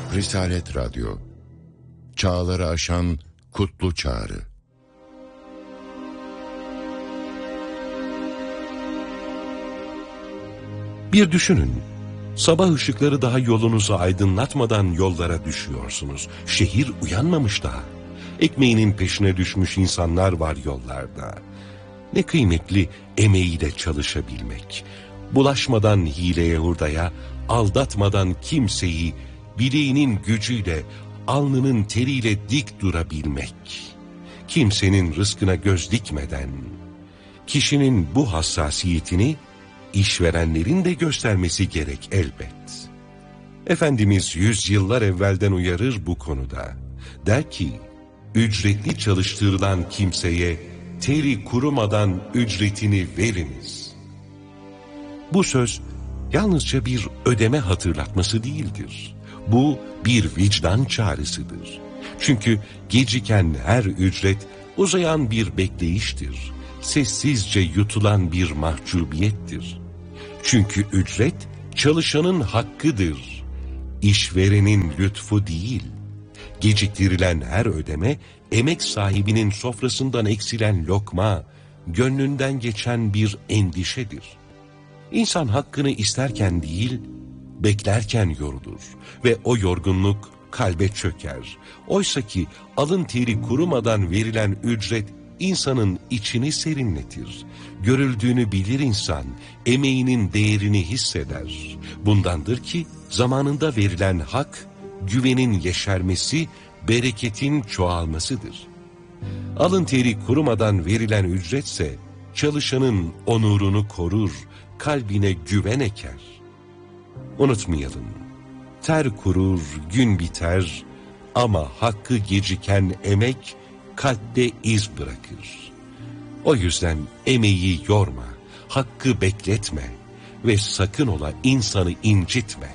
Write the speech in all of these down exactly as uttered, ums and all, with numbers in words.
Risalet Radyo, çağları aşan kutlu çağrı. Bir düşünün, sabah ışıkları daha yolunuzu aydınlatmadan yollara düşüyorsunuz. Şehir uyanmamış daha. Ekmeğinin peşine düşmüş insanlar var yollarda. Ne kıymetli emeğiyle çalışabilmek. Bulaşmadan hileye hurdaya, aldatmadan kimseyi, bileğinin gücüyle, alnının teriyle dik durabilmek. Kimsenin rızkına göz dikmeden, kişinin bu hassasiyetini işverenlerin de göstermesi gerek elbet. Efendimiz yüzyıllar evvelden uyarır bu konuda. Der ki, ücretli çalıştırılan kimseye teri kurumadan ücretini veriniz. Bu söz yalnızca bir ödeme hatırlatması değildir. Bu bir vicdan çağrısıdır. Çünkü geciken her ücret uzayan bir bekleyiştir. Sessizce yutulan bir mahcubiyettir. Çünkü ücret çalışanın hakkıdır. İşverenin lütfu değil. Geciktirilen her ödeme, emek sahibinin sofrasından eksilen lokma, gönlünden geçen bir endişedir. İnsan hakkını isterken değil, beklerken yorulur ve o yorgunluk kalbe çöker. Oysa ki alın teri kurumadan verilen ücret insanın içini serinletir. Görüldüğünü bilir insan, emeğinin değerini hisseder. Bundandır ki zamanında verilen hak, güvenin yeşermesi, bereketin çoğalmasıdır. Alın teri kurumadan verilen ücretse, çalışanın onurunu korur, kalbine güven eker. Unutmayalım, ter kurur, gün biter ama hakkı geciken emek kalpte iz bırakır. O yüzden emeği yorma, hakkı bekletme ve sakın ola insanı incitme.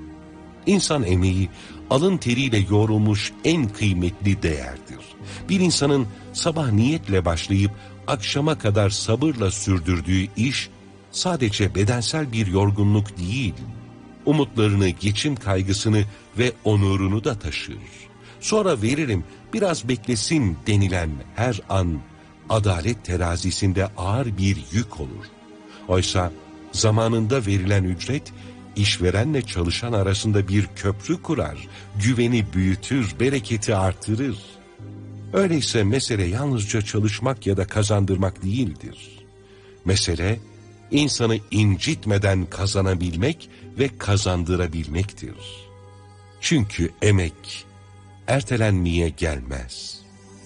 İnsan emeği alın teriyle yoğrulmuş en kıymetli değerdir. Bir insanın sabah niyetle başlayıp akşama kadar sabırla sürdürdüğü iş sadece bedensel bir yorgunluk değil, umutlarını, geçim kaygısını ve onurunu da taşır. Sonra veririm, biraz beklesin denilen her an adalet terazisinde ağır bir yük olur. Oysa zamanında verilen ücret işverenle çalışan arasında bir köprü kurar, güveni büyütür, bereketi artırır. Öyleyse mesele yalnızca çalışmak ya da kazandırmak değildir. Mesele insanı incitmeden kazanabilmek ve kazandırabilmektir. Çünkü emek ertelenmeye gelmez.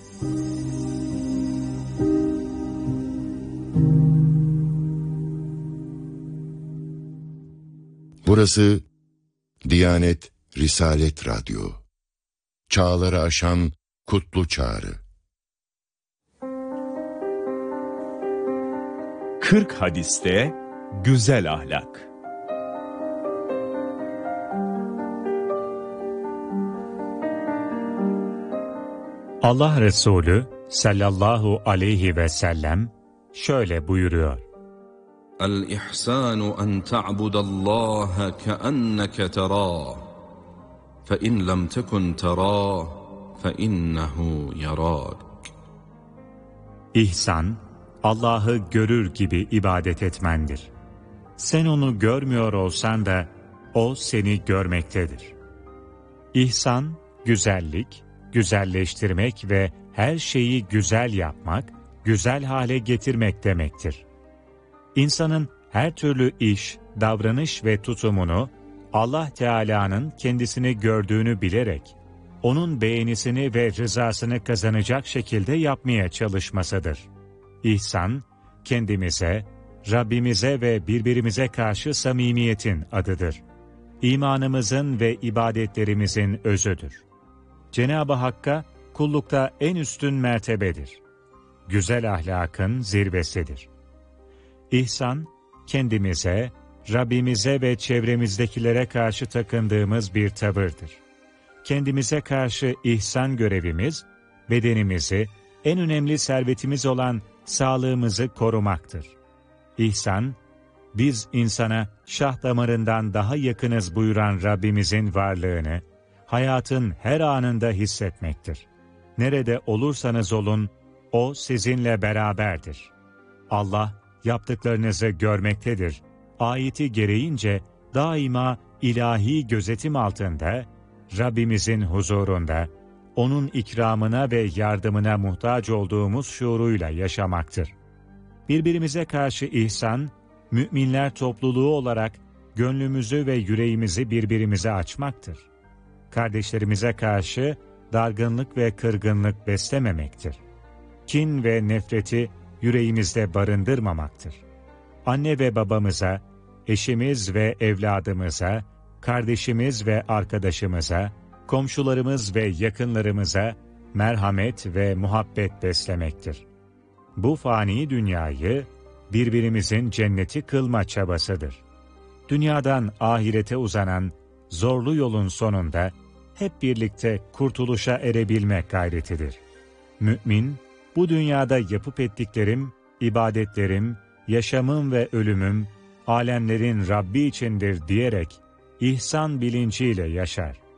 Burası Diyanet Risalet Radyo. Çağları aşan kutlu çağrı. kırk hadiste güzel ahlak. Allah Resulü sallallahu aleyhi ve sellem şöyle buyuruyor. El-ihsanu en ta'budallaha keenneke terâh, fe in lem tekun terâh, fe innehu yarâk. İhsan, Allah'ı görür gibi ibadet etmendir. Sen onu görmüyor olsan da o seni görmektedir. İhsan, güzellik, güzelleştirmek ve her şeyi güzel yapmak, güzel hale getirmek demektir. İnsanın her türlü iş, davranış ve tutumunu Allah Teala'nın kendisini gördüğünü bilerek, onun beğenisini ve rızasını kazanacak şekilde yapmaya çalışmasıdır. İhsan, kendimize, Rabbimize ve birbirimize karşı samimiyetin adıdır. İmanımızın ve ibadetlerimizin özüdür. Cenab-ı Hakk'a kullukta en üstün mertebedir. Güzel ahlakın zirvesidir. İhsan, kendimize, Rabbimize ve çevremizdekilere karşı takındığımız bir tavırdır. Kendimize karşı ihsan görevimiz, bedenimizi, en önemli servetimiz olan sağlığımızı korumaktır. İhsan, biz insana şah damarından daha yakınız buyuran Rabbimizin varlığını, hayatın her anında hissetmektir. Nerede olursanız olun, O sizinle beraberdir. Allah yaptıklarınızı görmektedir. Ayeti gereğince daima ilahi gözetim altında, Rabbimizin huzurunda, O'nun ikramına ve yardımına muhtaç olduğumuz şuuruyla yaşamaktır. Birbirimize karşı ihsan, müminler topluluğu olarak gönlümüzü ve yüreğimizi birbirimize açmaktır. Kardeşlerimize karşı dargınlık ve kırgınlık beslememektir. Kin ve nefreti yüreğimizde barındırmamaktır. Anne ve babamıza, eşimiz ve evladımıza, kardeşimiz ve arkadaşımıza, komşularımız ve yakınlarımıza merhamet ve muhabbet beslemektir. Bu fani dünyayı birbirimizin cenneti kılma çabasıdır. Dünyadan ahirete uzanan zorlu yolun sonunda hep birlikte kurtuluşa erebilmek gayretidir. Mümin, bu dünyada yapıp ettiklerim, ibadetlerim, yaşamım ve ölümüm, alemlerin Rabbi içindir diyerek ihsan bilinciyle yaşar.